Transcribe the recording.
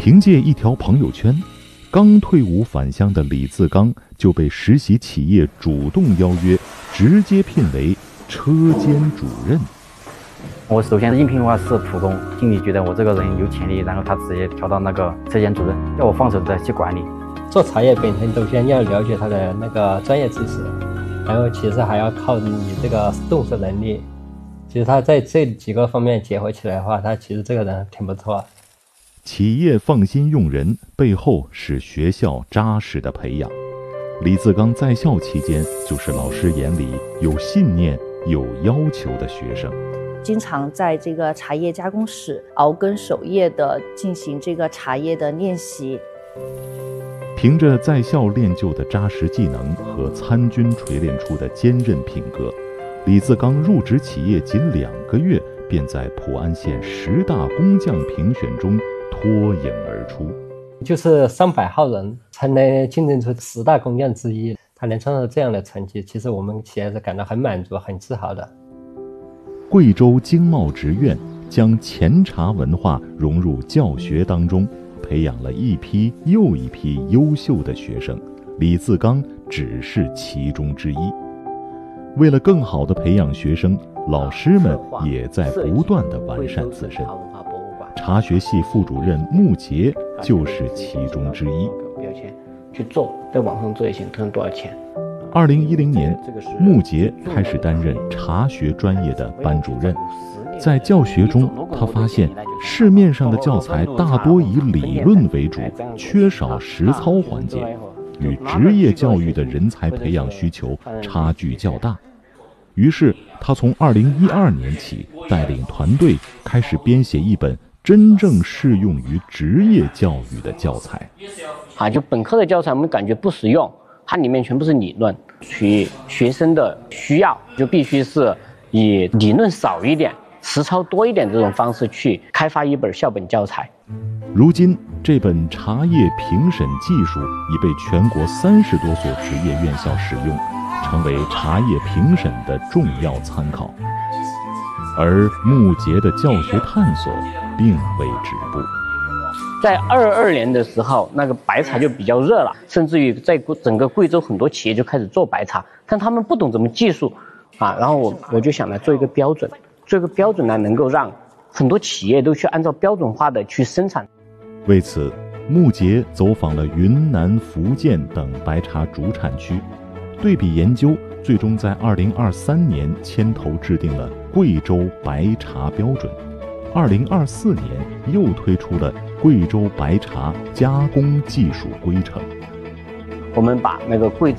凭借一条朋友圈，刚退伍返乡的李自刚就被实习企业主动邀约，直接聘为车间主任。 我首先应聘的话是普工，经理觉得我这个人有潜力，然后他直接调到那个车间主任，要我放手的去管理。 做茶叶本身首先要了解他的那个专业知识，然后其实还要靠你这个动手能力。其实他在这几个方面结合起来的话，他其实这个人挺不错。 企业放心用人，背后是学校扎实的培养。李自刚在校期间，就是老师眼里有信念、有要求的学生。 经常在这个茶叶加工室熬羹守夜的进行这个茶叶的练习。 凭着在校练就的扎实技能和参军锤炼出的坚韧品格，李自刚入职企业仅2个月，便在普安县10大工匠评选中脱颖而出。 就是300号人才能竞争出10大工匠之一，他能创造这样的成绩，其实我们企业是感到很满足、很自豪的。 贵州经贸职院将前茶文化融入教学当中，培养了一批又一批优秀的学生，李自刚只是其中之一。为了更好地培养学生，老师们也在不断地完善自身。茶学系副主任穆杰就是其中之一。 标签去做，在网上做也行，看多少钱。 2010年，穆杰开始担任茶学专业的班主任。在教学中，他发现市面上的教材大多以理论为主，缺少实操环节，与职业教育的人才培养需求差距较大。于是，他从2012年起带领团队开始编写一本真正适用于职业教育的教材。 就本科的教材我们感觉不实用，它里面全部是理论，取学生的需要，就必须是以理论少一点、实操多一点这种方式去开发一本校本教材。 如今，这本茶叶评审技术已被全国30多所职业院校使用，成为茶叶评审的重要参考。而穆杰的教学探索并未止步。 在22年的时候，那个白茶就比较热了，甚至于在整个贵州很多企业就开始做白茶，但他们不懂怎么技术然后我就想来做一个标准，做一个标准呢，能够让很多企业都去按照标准化的去生产。 为此，穆杰走访了云南、福建等白茶主产区，对比研究，最终在2023年牵头制定了贵州白茶标准。2024年又推出了贵州白茶加工技术规程。 我们把那个贵州